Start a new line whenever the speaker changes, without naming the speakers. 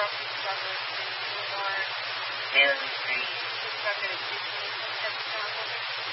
Southeast Douglas and Boulevard, Maryland Street, Woodstock at 227 South.